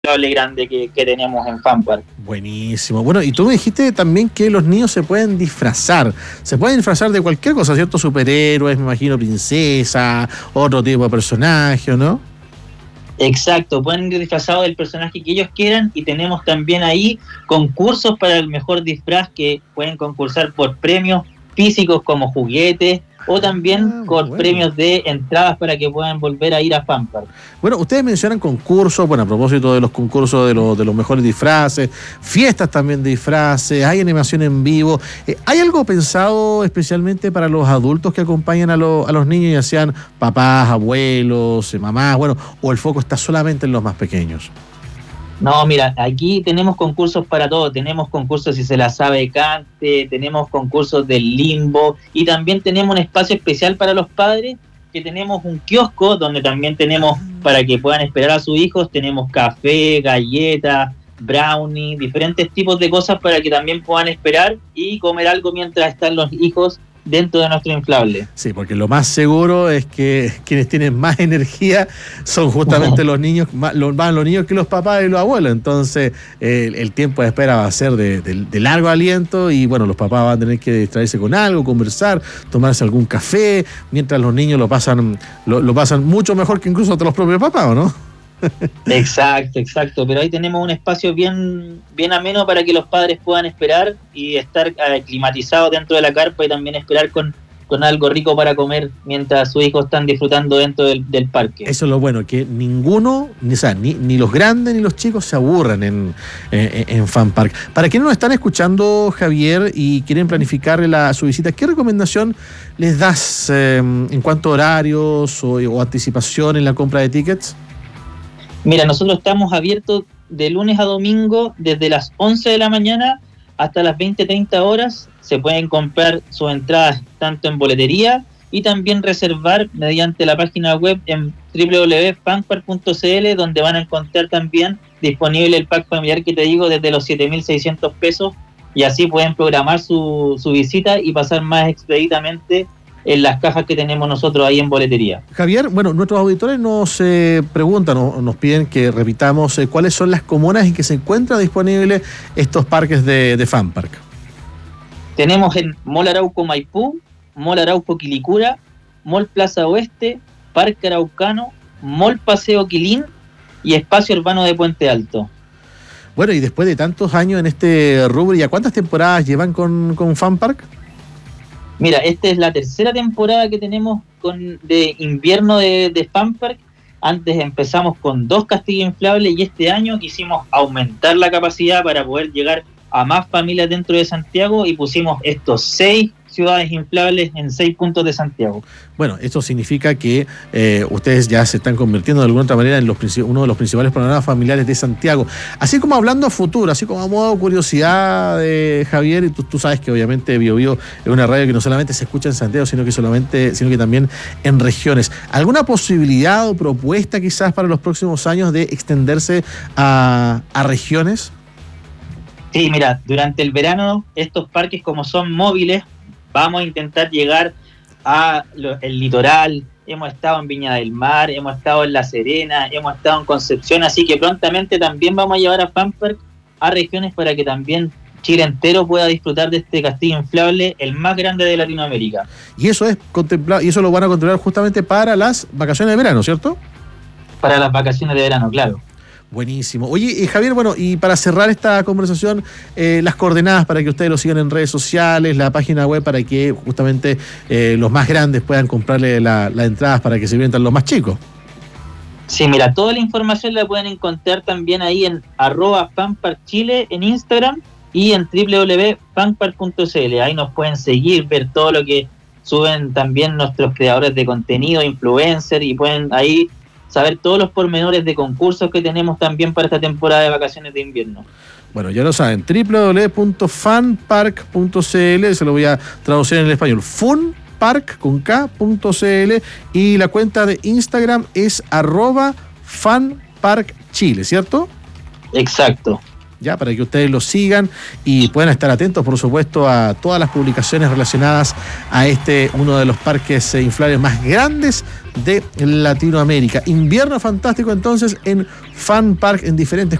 inflable grande que tenemos en Funpark. Buenísimo. Bueno, y tú me dijiste también que los niños se pueden disfrazar. Se pueden disfrazar de cualquier cosa, ¿cierto? Superhéroes, me imagino, princesa, otro tipo de personaje, ¿no? Exacto, pueden ir disfrazados del personaje que ellos quieran y tenemos también ahí concursos para el mejor disfraz que pueden concursar por premios físicos como juguetes o también con premios de entradas para que puedan volver a ir a Funpark. Bueno, ustedes mencionan concursos, bueno, a propósito de los concursos de los mejores disfraces, fiestas también de disfraces, hay animación en vivo. ¿Hay algo pensado especialmente para los adultos que acompañan a los niños, ya sean papás, abuelos, mamás, bueno, o el foco está solamente en los más pequeños? No, mira, aquí tenemos concursos para todo, tenemos concursos si se la sabe cante, tenemos concursos del limbo y también tenemos un espacio especial para los padres, que tenemos un kiosco donde también tenemos para que puedan esperar a sus hijos, tenemos café, galletas, brownie, diferentes tipos de cosas para que también puedan esperar y comer algo mientras están los hijos dentro de nuestro inflable. Sí, porque lo más seguro es que quienes tienen más energía son justamente los niños, más los niños que los papás y los abuelos. Entonces, el tiempo de espera va a ser de largo aliento y bueno, los papás van a tener que distraerse con algo, conversar, tomarse algún café, mientras los niños lo pasan mucho mejor que incluso los propios papás, ¿o no? Exacto, pero ahí tenemos un espacio bien ameno para que los padres puedan esperar y estar climatizados dentro de la carpa y también esperar con algo rico para comer mientras sus hijos están disfrutando dentro del parque. Eso es lo bueno, que ninguno, ni los grandes ni los chicos se aburran en Funpark. Para quienes nos están escuchando, Javier, y quieren planificar su visita, ¿qué recomendación les das en cuanto a horarios o anticipación en la compra de tickets? Mira, nosotros estamos abiertos de lunes a domingo desde las 11 de la mañana hasta las 20-30 horas. Se pueden comprar sus entradas tanto en boletería y también reservar mediante la página web en www.funpark.cl, donde van a encontrar también disponible el pack familiar que te digo desde los 7.600 pesos y así pueden programar su visita y pasar más expeditamente en las cajas que tenemos nosotros ahí en boletería. Javier, bueno, nuestros auditores nos preguntan o nos piden que repitamos cuáles son las comunas en que se encuentran disponibles estos parques de Funpark. Tenemos en Mall Arauco Maipú, Mall Arauco Quilicura, Mall Plaza Oeste, Parque Araucano, Mall Paseo Quilín y Espacio Urbano de Puente Alto. Bueno, y después de tantos años en este rubro, ¿ya cuántas temporadas llevan con Funpark? Mira, esta es la tercera temporada que tenemos de invierno de Funpark. Antes empezamos con 2 castillos inflables y este año quisimos aumentar la capacidad para poder llegar a más familias dentro de Santiago y pusimos estos 6 ciudades inflables en 6 puntos de Santiago. Bueno, esto significa que ustedes ya se están convirtiendo de alguna otra manera en uno de los principales panoramas familiares de Santiago. Así como hablando a futuro, así como a modo de curiosidad, Javier, y tú sabes que obviamente Bio Bio es una radio que no solamente se escucha en Santiago, sino que también en regiones. ¿Alguna posibilidad o propuesta quizás para los próximos años de extenderse a regiones? Sí, mira, durante el verano estos parques, como son móviles, vamos a intentar llegar el litoral. Hemos estado en Viña del Mar, hemos estado en La Serena, hemos estado en Concepción, así que prontamente también vamos a llevar a Funpark a regiones para que también Chile entero pueda disfrutar de este castillo inflable, el más grande de Latinoamérica. Y eso es contemplado, y eso lo van a contemplar justamente para las vacaciones de verano, ¿cierto? Para las vacaciones de verano, claro. Buenísimo. Oye, Javier, bueno, y para cerrar esta conversación, las coordenadas para que ustedes lo sigan en redes sociales, la página web para que justamente los más grandes puedan comprarle las entradas para que se orienten los más chicos. Sí, mira, toda la información la pueden encontrar también ahí en @funparkchile en Instagram y en www.funpark.cl. Ahí nos pueden seguir, ver todo lo que suben también nuestros creadores de contenido, influencers, y pueden ahí saber todos los pormenores de concursos que tenemos también para esta temporada de vacaciones de invierno. Bueno, ya lo saben, www.funpark.cl, se lo voy a traducir en el español, funpark.cl, y la cuenta de Instagram es @funparkchile, ¿cierto? Exacto. ya para que ustedes lo sigan y puedan estar atentos, por supuesto, a todas las publicaciones relacionadas a uno de los parques inflables más grandes de Latinoamérica. Invierno fantástico entonces en Fun Park en diferentes